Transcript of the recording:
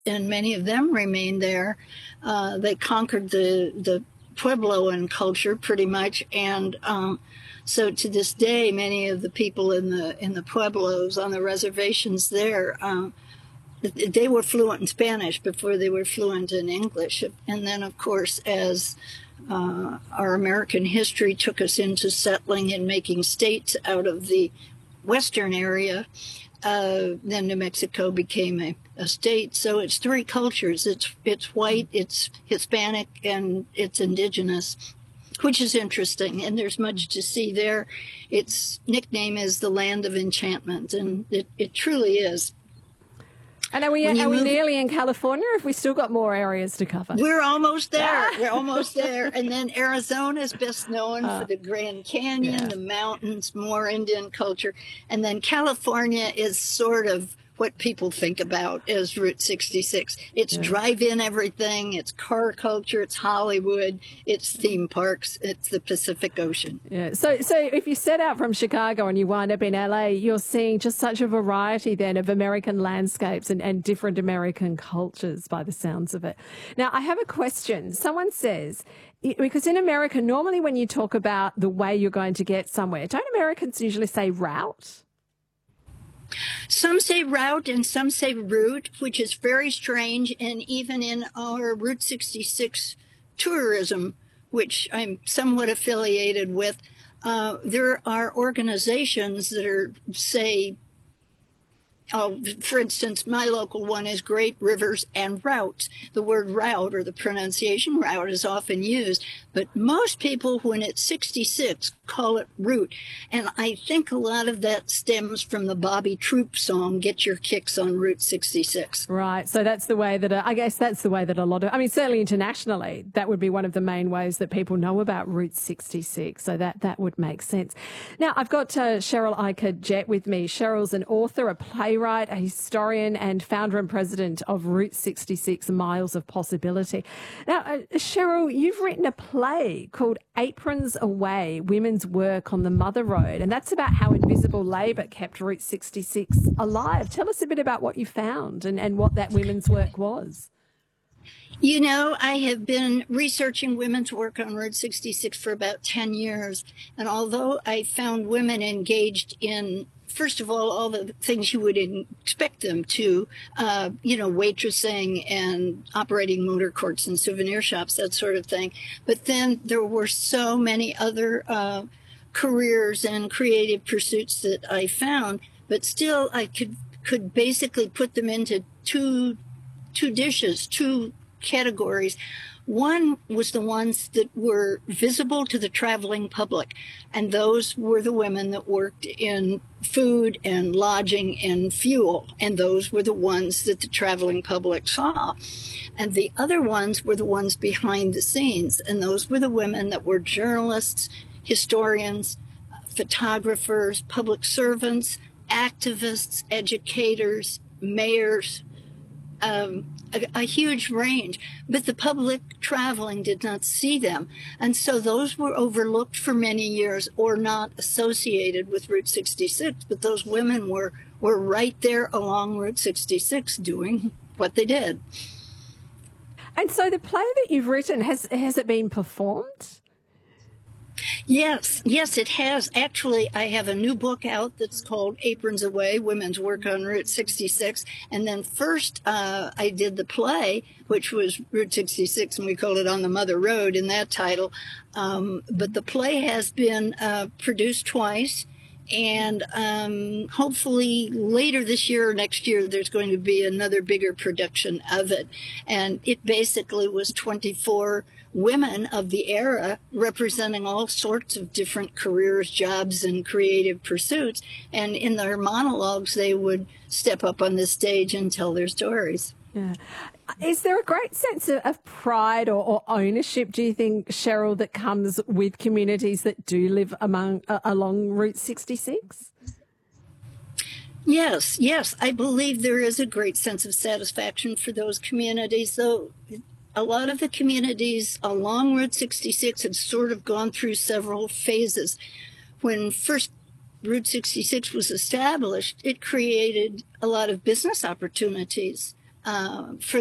and many of them remain there. They conquered the Puebloan culture pretty much, and so to this day, many of the people in the Pueblos on the reservations there, they were fluent in Spanish before they were fluent in English. And then, of course, as our American history took us into settling and making states out of the western area, then New Mexico became a state. So it's three cultures. It's white, it's Hispanic, and it's indigenous, which is interesting. And there's much to see there. Its nickname is the Land of Enchantment, and it truly is. And are we nearly in California, or have we still got more areas to cover? We're almost there. We're almost there. And then Arizona is best known for the Grand Canyon, the mountains, more Indian culture. And then California is sort of what people think about as Route 66. It's drive-in everything. It's car culture. It's Hollywood. It's theme parks. It's the Pacific Ocean. Yeah. So if you set out from Chicago and you wind up in LA, you're seeing just such a variety then of American landscapes and different American cultures by the sounds of it. Now, I have a question. Someone says, because in America, normally when you talk about the way you're going to get somewhere, don't Americans usually say route? Some say route and some say route, which is very strange. And even in our Route 66 tourism, which I'm somewhat affiliated with, there are organizations that are, say, for instance, my local one is Great Rivers and Routes. The word route, or the pronunciation route, is often used, but most people, when it's 66, call it route. And I think a lot of that stems from the Bobby Troop song, Get Your Kicks on Route 66. Right. So that's the way that, I guess that's the way that a lot of, I mean, certainly internationally, that would be one of the main ways that people know about Route 66. So that would make sense. Now, I've got Cheryl Iker-Jett with me. Cheryl's an author, a playwright, a historian, and founder and president of Route 66, Miles of Possibility. Now, Cheryl, you've written a play called Aprons Away, Women's Work on the Mother Road, and that's about how invisible labour kept Route 66 alive. Tell us a bit about what you found and what that women's work was. You know, I have been researching women's work on Route 66 for about 10 years, and although I found women engaged in, first of all the things you would expect them to, waitressing and operating motor courts and souvenir shops, that sort of thing. But then there were so many other careers and creative pursuits that I found, but still I could basically put them into two categories. One was the ones that were visible to the traveling public, and those were the women that worked in food and lodging and fuel, and those were the ones that the traveling public saw. And the other ones were the ones behind the scenes, and those were the women that were journalists, historians, photographers, public servants, activists, educators, mayors, a huge range, but the public traveling did not see them. And so those were overlooked for many years or not associated with Route 66, but those women were right there along Route 66 doing what they did. And so the play that you've written, has it been performed? Yes, it has. Actually, I have a new book out that's called Aprons Away, Women's Work on Route 66. And then first I did the play, which was Route 66, and we called it On the Mother Road in that title. But the play has been produced twice. And hopefully later this year or next year, there's going to be another bigger production of it. And it basically was 24 women of the era representing all sorts of different careers, jobs, and creative pursuits. And in their monologues, they would step up on the stage and tell their stories. Yeah. Is there a great sense of pride or ownership, do you think, Cheryl, that comes with communities that do live along Route 66? Yes. I believe there is a great sense of satisfaction for those communities, though a lot of the communities along Route 66 had sort of gone through several phases. When first Route 66 was established, it created a lot of business opportunities. for